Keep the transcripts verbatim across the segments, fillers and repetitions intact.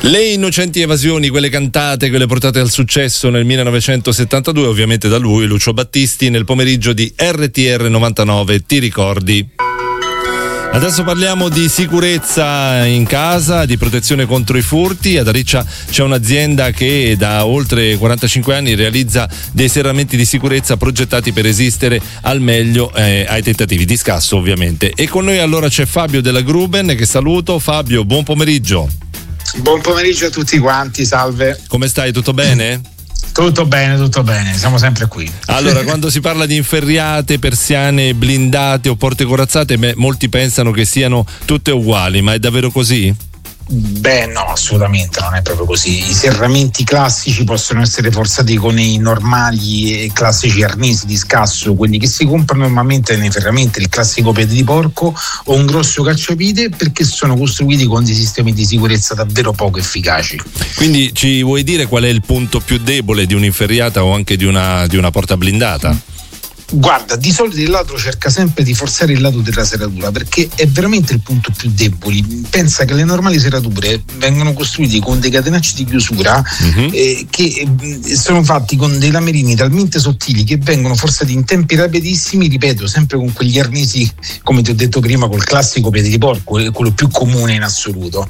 Le innocenti evasioni, quelle cantate, quelle portate al successo nel millenovecentosettantadue, ovviamente da lui, Lucio Battisti, nel pomeriggio di R T R novantanove, ti ricordi? Adesso parliamo di sicurezza in casa, di protezione contro i furti. Ad Ariccia c'è un'azienda che da oltre quarantacinque anni realizza dei serramenti di sicurezza progettati per resistere al meglio eh, ai tentativi di scasso, ovviamente. E con noi allora c'è Fabio della Gruben, che saluto. Fabio, buon pomeriggio. Buon pomeriggio a tutti quanti, salve. Come stai? Tutto bene? Tutto bene, tutto bene, siamo sempre qui. Allora, quando si parla di inferriate, persiane blindate o porte corazzate, beh, molti pensano che siano tutte uguali, ma è davvero così? Beh, no, assolutamente non è proprio così. I serramenti classici possono essere forzati con i normali e classici arnesi di scasso, quelli che si comprano normalmente nei ferramenti, il classico piede di porco o un grosso cacciavite, perché sono costruiti con dei sistemi di sicurezza davvero poco efficaci. Quindi ci vuoi dire qual è il punto più debole di un'inferriata o anche di una, di una porta blindata? Guarda, di solito il ladro cerca sempre di forzare il lato della serratura perché è veramente il punto più debole. Pensa che le normali serrature vengono costruite con dei catenacci di chiusura uh-huh. eh, che eh, sono fatti con dei lamerini talmente sottili che vengono forzati in tempi rapidissimi, ripeto, sempre con quegli arnesi, come ti ho detto prima, col classico piede di porco, quello più comune in assoluto.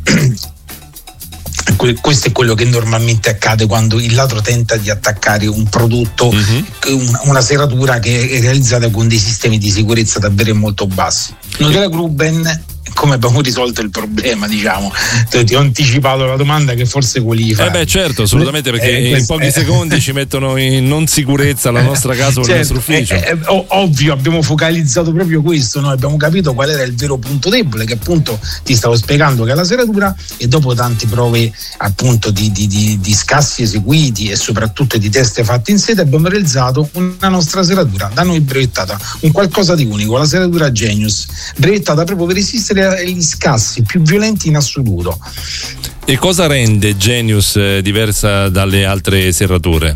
Questo è quello che normalmente accade quando il ladro tenta di attaccare un prodotto, uh-huh. una serratura che è realizzata con dei sistemi di sicurezza davvero molto bassi. Noi della Gruben come abbiamo risolto il problema, diciamo? Ti ho anticipato la domanda che forse volevi fare. Eh beh, certo, assolutamente, perché eh, in pochi eh, secondi ci mettono in non sicurezza la nostra casa o certo, il nostro ufficio. È, è, è, ovvio, abbiamo focalizzato proprio questo, noi abbiamo capito qual era il vero punto debole, che appunto ti stavo spiegando, che è la serratura, e dopo tante prove appunto di, di, di, di scassi eseguiti e soprattutto di teste fatte in sede, abbiamo realizzato una nostra serratura da noi brevettata, un qualcosa di unico, la serratura Genius, brevettata proprio per resistere agli scassi più violenti in assoluto. E cosa rende Genius eh, diversa dalle altre serrature?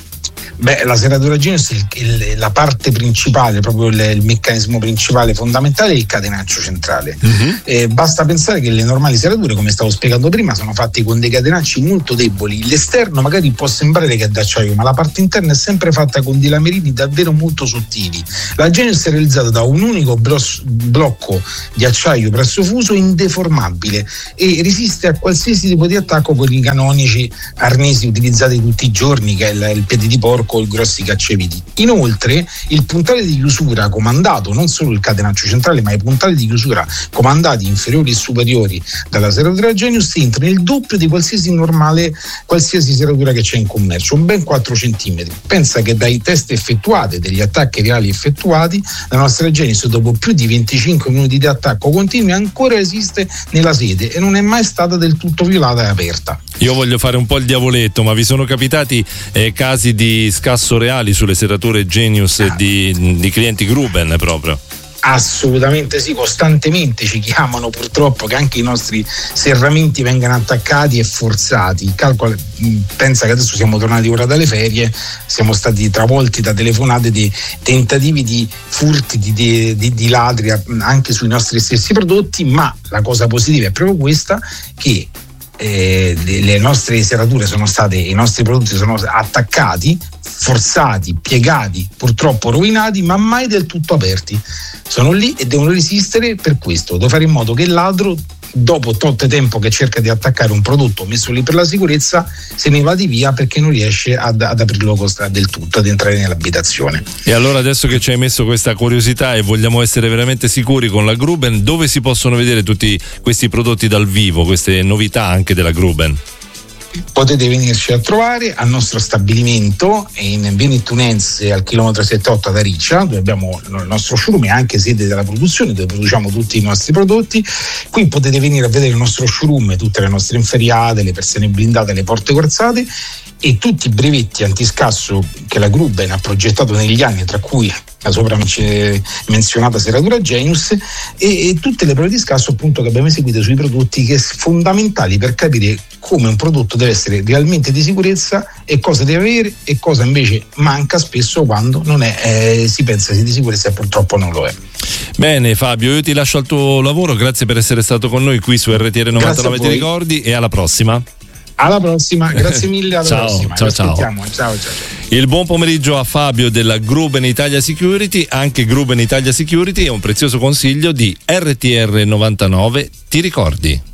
Beh, la serratura Genius, il, il, la parte principale, proprio il, il meccanismo principale fondamentale è il catenaccio centrale. Uh-huh. Eh, basta pensare che le normali serrature, come stavo spiegando prima, sono fatte con dei catenacci molto deboli. L'esterno magari può sembrare che è d'acciaio, ma la parte interna è sempre fatta con dei lamerini davvero molto sottili. La Genius è realizzata da un unico blos- blocco di acciaio presso fuso indeformabile e resiste a qualsiasi tipo di attacco con i canonici arnesi utilizzati tutti i giorni, che è il, il piede di porco, i grossi cacciaviti. Inoltre il puntale di chiusura comandato, non solo il catenaccio centrale, ma i puntali di chiusura comandati inferiori e superiori dalla serratura Genius entrano il doppio di qualsiasi normale, qualsiasi serratura che c'è in commercio, un ben quattro centimetri. Pensa che dai test effettuati, degli attacchi reali effettuati, la nostra Genius dopo più di venticinque minuti di attacco continuo ancora esiste nella sede e non è mai stata del tutto violata e aperta. Io voglio fare un po' il diavoletto, ma vi sono capitati eh, casi di scasso reali sulle serrature Genius ah. di, di clienti Gruben proprio? Assolutamente sì, costantemente ci chiamano purtroppo che anche i nostri serramenti vengano attaccati e forzati. Calcola, pensa che adesso siamo tornati ora dalle ferie, siamo stati travolti da telefonate di tentativi di furti, di, di, di, di ladri anche sui nostri stessi prodotti, ma la cosa positiva è proprio questa, che Eh, le nostre serrature sono state, i nostri prodotti sono attaccati, forzati, piegati, purtroppo rovinati, ma mai del tutto aperti. Sono lì e devono resistere per questo, devo fare in modo che il ladro, dopo tot tempo che cerca di attaccare un prodotto messo lì per la sicurezza, se ne va di via perché non riesce ad, ad aprirlo del tutto, ad entrare nell'abitazione. E allora, adesso che ci hai messo questa curiosità e vogliamo essere veramente sicuri con la Gruben, dove si possono vedere tutti questi prodotti dal vivo, queste novità anche della Gruben? Potete venirci a trovare al nostro stabilimento in via Nettunense al chilometro settantotto ad Ariccia, dove abbiamo il nostro showroom e anche sede della produzione, dove produciamo tutti i nostri prodotti. Qui potete venire a vedere il nostro showroom, tutte le nostre inferriate, le persiane blindate, le porte corazzate e tutti i brevetti antiscasso che la Gruben ha progettato negli anni, tra cui la sopra menzionata serratura Genius e, e tutte le prove di scasso appunto che abbiamo eseguito sui prodotti, che sono fondamentali per capire come un prodotto deve essere realmente di sicurezza e cosa deve avere e cosa invece manca spesso quando non è, eh, si pensa sia di sicurezza e purtroppo non lo è. Bene Fabio, io ti lascio al tuo lavoro, grazie per essere stato con noi qui su R T R novantanove Ti ricordi, e alla prossima. Alla prossima, grazie mille, alla ciao, prossima. Ciao, ciao. ciao, ciao, ciao. Il buon pomeriggio a Fabio della Gruben Italia Security. Anche Gruben Italia Security è un prezioso consiglio di R T R novantanove Ti ricordi.